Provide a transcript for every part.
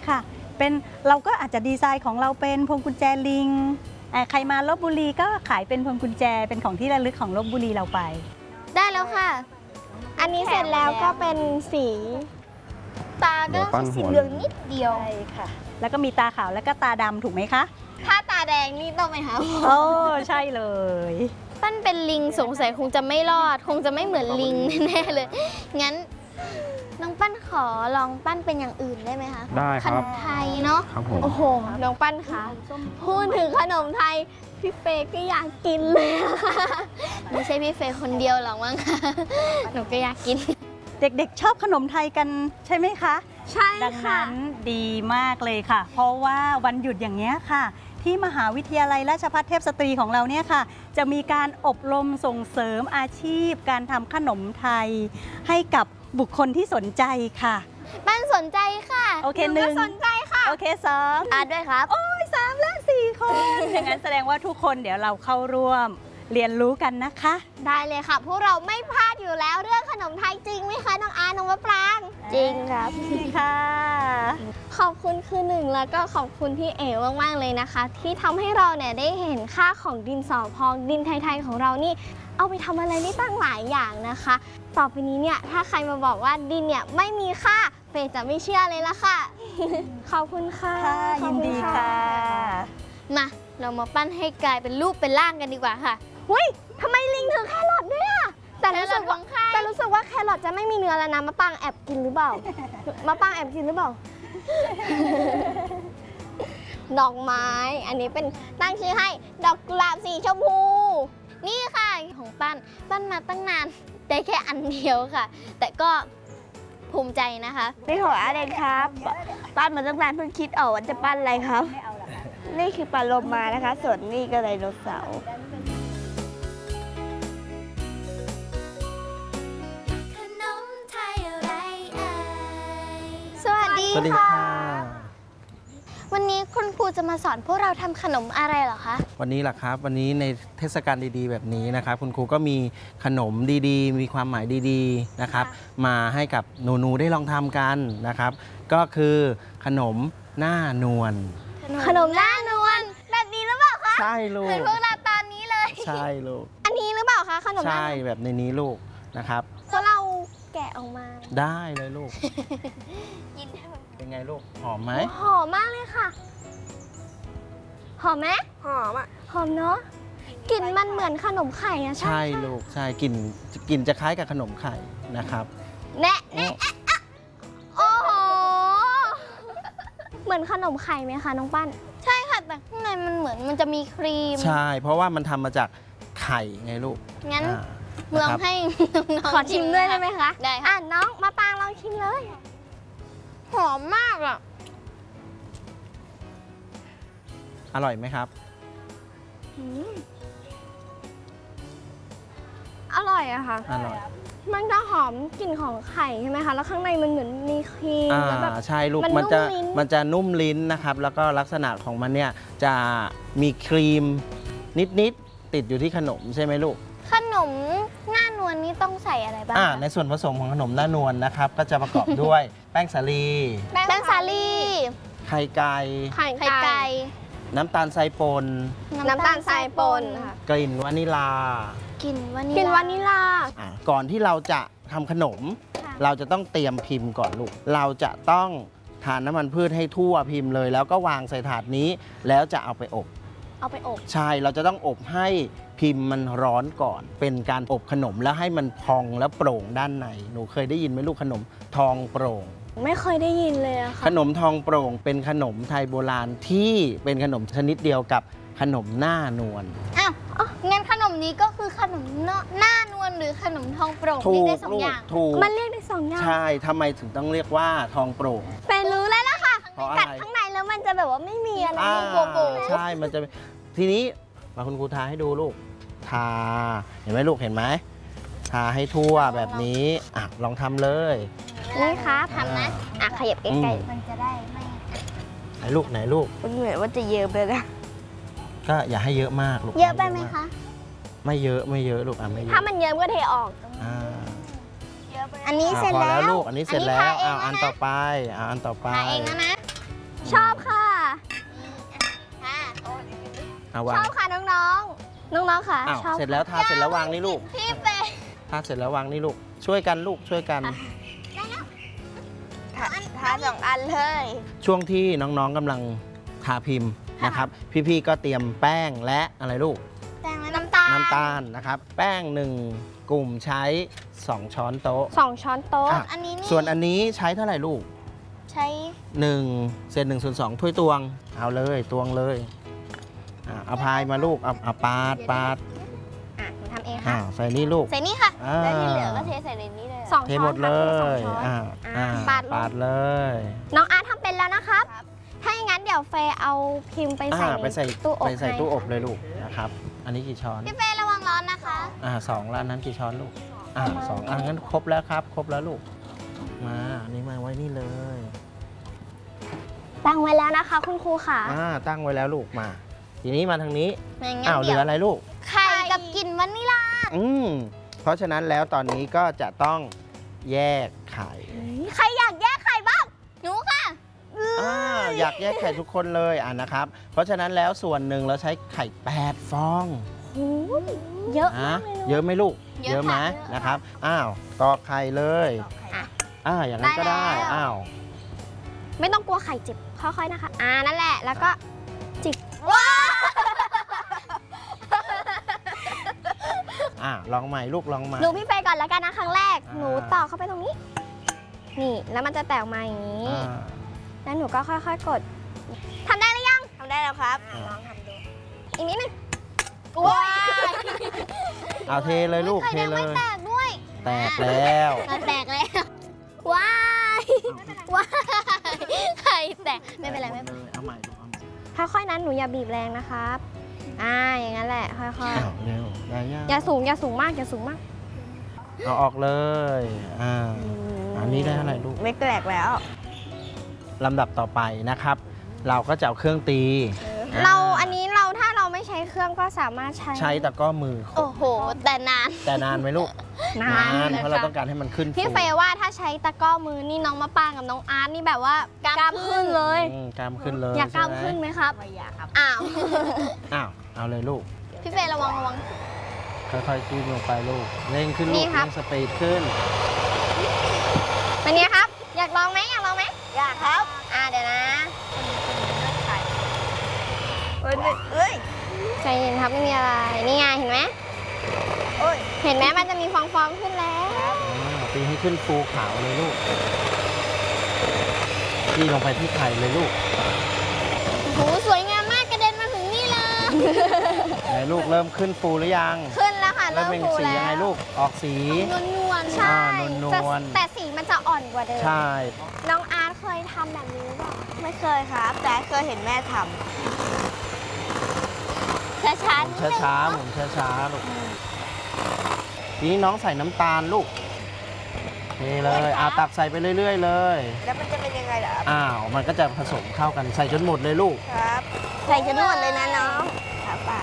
ค่ะเป็นเราก็อาจจะดีไซน์ของเราเป็นพวงกุญแจลิงใครมาลพบุรีก็ขายเป็นพวงกุญแจเป็นของที่ระลึกของลพบุรีเราไปได้แล้วค่ะอันนี้เสร็จแล้วก็เป็นสีตาก็สีเหลืองนิดเดียวใช่ค่ะแล้วก็มีตาขาวแล้วก็ตาดำถูกไหมคะถ้าตาแดงนี่ต้องไปหาหมอโอ้ใช่เลยปั้นเป็นลิงสงสัยคงจะไม่รอดคงจะไม่เหมือนลิงแน่เลยงั้นน้องปั้นขอลองปั้นเป็นอย่างอื่นได้ไหมคะได้ครับขนมไทยเนาะครับผมโอ้โหน้องปั้นคะพูดถึงขนมไทยพี่เฟย์ก็อยากกินเลยไม่ใช่พี่เฟย์คนเดียวหรอกมั้งคะหนูก็อยากกินเด็กๆชอบขนมไทยกันใช่ไหมคะใช่ค่ะดังนั้นดีมากเลยค่ะเพราะว่าวันหยุดอย่างนี้ค่ะที่มหาวิทยาลัยราชภัฏเทพสตรีของเราเนี่ยค่ะจะมีการอบรมส่งเสริมอาชีพการทำขนมไทยให้กับบุคคลที่สนใจค่ะปั้นสนใจค่ะโอเคหนึ่งสนใจค่ะโอเคสองด้วยครับโอ้ย3 และ 4 คนอย่างนั้นแสดงว่าทุกคนเดี๋ยวเราเข้าร่วมเรียนรู้กันนะคะได้เลยค่ะพวกเราไม่พลาดอยู่แล้วเรื่องขนมไทยจริงไหมคะน้องอาน้องมะปรางจริงครับจริงค่ะขอบคุณคือหนึ่งแล้วก็ขอบคุณพี่เอ๋มากๆเลยนะคะที่ทำให้เราเนี่ยได้เห็นค่าของดินสอพองดินไทยๆของเรานี่เอาไปทำอะไรได้ตั้งหลายอย่างนะคะต่อไปนี้เนี่ยถ้าใครมาบอกว่าดินเนี่ยไม่มีค่าเฟย์จะไม่เชื่อเลยละค่ะขอบคุณค่ะยินดีค่ะมาเรามาปั้นให้กลายเป็นรูปเป็นร่างกันดีกว่าค่ะเฮ้ยทำไมลิงถือแครอทด้วยอะแต่รู้สึกว่าแครอทจะไม่มีเนื้อแล้วนะมะปรางแอบกินหรือเปล่ามะปรางแอบกินหรือเปล่าดอกไม้อันนี้เป็นตั้งชื่อให้ดอกกุหลาบสีชมพูนี่ค่ะของปั้นมาตั้งนานได้แค่อันเดียวค่ะแต่ก็ภูมิใจนะคะนี่ของอาเดนครับปั้นมาตั้งนานเพิ่งคิดออกว่าจะปั้นอะไรครับนี่คือปลาโลมานะคะส่วนนี่ก็ไดโนเสาร์สวัสดีค่ะวันนี้คุณครูจะมาสอนพวกเราทำขนมอะไรเหรอคะวันนี้ล่ะครับวันนี้ในเทศกาลดีๆแบบนี้นะครับคุณครูก็มีขนมดีๆมีความหมายดีๆนะครับมาให้กับหนูๆได้ลองทำกันนะครับก็คือขนมหน้านวลขนมหน้านวลแบบนี้หรือเปล่าคะใช่ลูกเหมือนพวกเราตอนนี้เลยใช่ลูกอันนี้หรือเปล่าคะขนมใช่แบบในนี้ลูกนะครับพวกเราแกะออกมาได้เลยลูกกินให้มันเป็นไงลูกหอมไหมหอมมากเลยค่ะหอมไหมหอมอ่ะหอมเนาะกลิ่นมันเหมือนขนมไข่อะใช่ลูกใช่กลิ่นจะคล้ายกับขนมไข่นะครับแน่โอ้โหเหมือนขนมไข่ไหมคะน้องปั้นใช่ค่ะแต่ข้างในมันเหมือนมันจะมีครีมใช่เพราะว่ามันทำมาจากไข่ไงลูกงั้นลองให้ขอชิมด้วยได้ไหมคะได้ค่ะน้องมาปางลองชิมเลยหอมมากอะอร่อยไหมครับอร่อยอะค่ะอร่อยมันจะหอมกลิ่นของไข่ใช่ไหมคะแล้วข้างในมันเหมือนมีครีมแล้วแบบใช่ลูกมันจะนุ่มลิ้นนะครับแล้วก็ลักษณะของมันเนี่ยจะมีครีมนิดติดอยู่ที่ขนมใช่ไหมลูกขนมหน้านวลนี้ต้องใส่อะไรบ้างในส่วนผสมของขนมหน้านวลนะครับก็จะประกอบด้วยแป้งสาลีไข่ไก่น้ำตาลทรายป่นค่ะกลิ่นวานิลาก่อนที่เราจะทำขนมเราจะต้องเตรียมพิมพ์ก่อนลูกเราจะต้องทานน้ำมันพืชให้ทั่วพิมพ์เลยแล้วก็วางใส่ถาดนี้แล้วจะเอาไปอบใช่เราจะต้องอบให้พิมพ์มันร้อนก่อนเป็นการอบขนมแล้วให้มันพองและโปร่งด้านในหนูเคยได้ยินไหมลูกขนมทองโปร่งไม่เคยได้ยินเลยอะค่ะขนมทองโปร่งเป็นขนมไทยโบราณที่เป็นขนมชนิดเดียวกับขนมหน้านวลงั้นขนมนี้ก็คือขนมหน้านวลหรือขนมทองโปร่งเรียกได้2 อย่างมันเรียกได้2 อย่างใช่ทำไมถึงต้องเรียกว่าทองโปร่งเป็นรู้แล้วล่ะค่ะกัดข้างในแล้วมันจะแบบว่าไม่มีอะไรโบใช่มันจะทีนี้มาคุณครูทาให้ดูลูกทาเห็นไหมลูกเห็นไหมทาให้ทั่วแบบนี้ลองทำเลยนี่ค่ะทำนะขยับใกล้ๆมันจะได้ไม่ไหนลูกมันเหมือนว่าจะเยิ้มเลยนะก็อย่าให้เยอะมากลูกเยอะไปไหมคะไม่เยอะลูกไม่เยอะถ้ามันเยิ้มก็เทออกอันนี้เสร็จแล้วลูกอันนี้เสร็จแล้วอันต่อไปอันต่อไปเองนะชอบค่ะเอาวาชงอบค่ะน้องๆ น้องๆค่ะอ้าวชอบเสร็จแล้วทาเสร็จแล้ววางนี่ลูกพี่เฟย์ทาเสร็จแล้ววางนี่ลูก ช่วยกันลูกช่วยกันทา2 อันเลยช่วงที่น้องๆกำลังทาพิมพ์นะครับ พี่ๆก็เตรียมแป้งและอะไรลูกแป้งและน้ำตาลน้ำตาลนะครับ แป้ง1 กลุ่มใช้ 2 ช้อนโต๊ะ 2 ช้อนโต๊ะอ่ะอันนี้นี่ส่วนอันนี้ใช้เท่าไหร่ลูกใช้ 1 เศษ1 ส่วน 2 ถ้วยตวง เอาเลยตวงเลยเอาพายมาลูกเอาปาดอ่ะหนูทำเองค่ะใส่นี่ลูกใส่นี่ค่ะอ่าแล้วที่เหลือก็เทใส่ในนี้เลยสองเทช้อนหมดเลค่ะยสองช้อนปาปาดดเลยน้องอาร์ตทำเป็นแล้วนะครับ ถ้าอย่างนั้นเดี๋ยวเฟย์เอาพิมพ์ไปใส่ไปใส่ในตู้อบไปใส่ให้ตู้อบเลยลูกนะครับ อันนี้กี่ช้อนพี่เฟย์ระวังร้อนนะคะ 2แล้วอันนั้นกี่ช้อนลูกสองอันนั้นครบแล้วครับ ครบแล้วลูก มาอันนี้มาไว้นี่เลยตั้งไว้แล้วนะคะ คุณครูค่ะตั้งไว้แล้วลูกมา ทีนี้มาทางนี้ไม่งั้นเหลืเดี๋ยวออะไรลูกไข่กับกลิ่นวานิลาเพราะฉะนั้นแล้วตอนนี้ก็จะต้องแยกไข่ใครอยากแยกไข่บ้างหนูค่ะอยากแยกไข่ทุกคนเลยนะครับ เพราะฉะนั้นแล้วส่วนหนึ่งเราใช้ไข่8 ฟองเยอะมากเลยเยอะไหมลูกเยอะไหมค่ะนะครับตอกไข่เลยอย่างนั้นก็ได้ได้แล้ว ไม่ต้องกลัวไข่เจ็บค่อยๆนะคะนั่นแหละแล้วก็จิกว้าลองใหม่ลูกลองใหม่หนูพี่เฟย์ก่อนแล้วกันนะครั้งแรกอ่าหนูต่อเข้าไปตรงนี้ นี่แล้วมันจะแตกออกมาอย่างนี้ แล้วหนูก็ค่อยๆกดทำได้หรือยังทำได้แล้วครับอ่าลองทำดูอีกนิดนึงว้ายเอาเทเลยลูกไข่เทแดงเลไม่ยแตกด้วยแตกแล้วแตกแล้วว้ายว้ายไข่แตกไม่เป็นไรไม่เป็นไรเอาใหม่ลูกเอาใหม่ค่อยๆนั้นหนูอย่าบีบแรงนะครับอย่างนั้นแหละค่อยเร็วได้ยังๆอย่าสูงอย่าสูงมากอย่าสูงมากเอาออกเลยอันนี้ได้เท่าไหร่ลูกไม่แตกแล้วลำดับต่อไปนะครับ เราก็จะเอาเครื่องตีอันนี้ถ้าเราไม่ใช้เครื่องก็สามารถใช้ตะกร้อมือโอ้โหแต่นานแต่นานไหมลูกนานเพราะเราต้องการให้มันขึ้นพี่ฟูเฟย์ว่าถ้าใช้ตะกร้อมือนี่น้องมะปางกับน้องอาร์ตนี่แบบว่ากล้ามขึ้นเลยกล้ามขึ้นเลยอยากกล้ามใช่ขึ้นไหมไหมครับไม่อยากครับอ้าวเอาเลยลูกพี่เฟย์ระวังค่อยๆจิ้มลงไปลูก เร่งขึ้นนี่ลูกครับเร่งสปีดขึ้นเป็นไงครับ อยากลองไหมอยากลองไหมอยากครับเดี๋ยวนะเอ้ยใจเย็นครับไม่มีอะไรนี่ไงเห็นไหมโอ้ยเห็นไหมมันจะมีฟองๆขึ้นแล้วตีให้ขึ้นฟูขาวเลยลูกตีลงไปที่ไข่เลยลูกโอ้โหสวยงามมากกระเด็นมาถึงนี่เลยไหนลูกเริ่มขึ้นฟูหรือยังขึ้นแล้วค่ะเริ่เริ่มมเป็นฟูสีแล้วยังไงลูก ออกสีนวลๆใช่นวลๆแต่สีมันจะอ่อนกว่าเดิมใช่น้องอาร์ตเคยทำแบบนี้เปล่าไม่เคยครับ แต่เคยเห็นแม่ทช้าๆช้าๆหมุนช้าๆลูกทีนี้น้องใส่น้ำตาลลูกเทเลยตักใส่ไปเรื่อยๆเลยำแล้วมันจะเป็นยังไงล่ะครับมันก็จะผสมเข้ากันใส่จนหมดเลยลูกครับ ใส่จนหมดเลยนะน้องครับป่า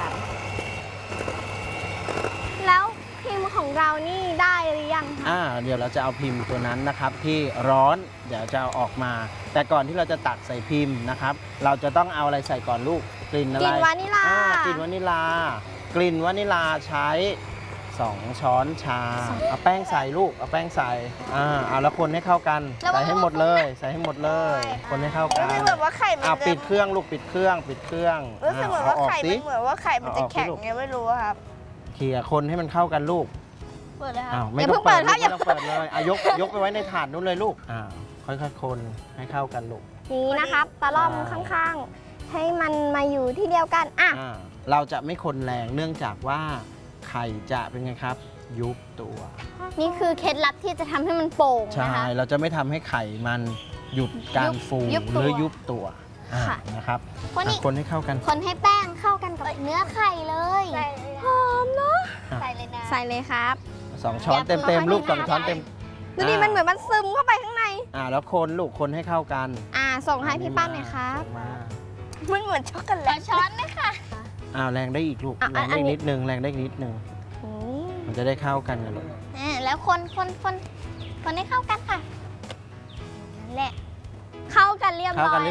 แล้วพิมพ์ของเรานี่ได้หรือยังคะเดี๋ยวเราจะเอาพิมพ์ตัวนั้นนะครับ ที่ร้อนเดี๋ยวจะเอาออกมา แต่ก่อนที่เราจะตักใส่พิมพ์นะครับ เราจะต้องเอาอะไรใส่ก่อนลูกกลิ่นอะไรกลิ่นวานิลากลิ่นวานิลากลิ่นวานิลาใช้ 2 ช้อนชาเอาแป้งใส่ลูกเอาแป้งใส่เอาแล้วคนให้เข้ากันใส่ให้หมดเลยใส่ให้หมดเลย คนให้เข้ากันรู้สึกแบบว่าไข่มันปิดเครื่องลูกปิดเครื่องรู้สึกเหมือนว่าไข่สิมันเหมือนว่าไข่มันจะแข็งไงไม่รู้อะครับเขี่ยคนให้มันเข้ากันลูกเปิดเลยครับไม่ต้องเปิดลูกไม่ต้องเปิดเลยยกไปไว้ในถาดนู้นเลยลูกค่อยๆคนให้เข้ากันลูกนี้นะครับตะล่อมข้างๆ ให้มันมาอยู่ที่เดียวกันเราจะไม่คนแรงเนื่องจากว่าไข่จะเป็นไงครับ ยุบตัวนี่คือเคล็ดลับที่จะทำให้มันโป่งใช่นะคะเราจะไม่ทำให้ไข่มันหยุดการฟูยุบตัวหรือยุบตัวค่ะนะครับคนนี้คนให้เข้ากันคนให้แป้งเข้ากันกับเนื้อไข่เลยหอมเนาะใส่เลยนะใส่เลยครับ 2 ช้อนเต็มๆลูก2 ช้อนเต็มดูดิมันเหมือนมันซึมเข้าไปข้างในแล้วคนลูกคนให้เข้ากันส่งให้พี่ปั้นหน่อยครับส่งมามันเหมือนช็อกโกแลตช้อนไหมค่ะแรงได้อีกลูกอ่ะแรงได้อันอีนี้กนิดนึงแรงได้อีกนิดนึงมันจะได้เข้ากันกันลูกแล้วคนให้เข้ากันค่ะนั่นแหละ เข้ากันเรียบร้อย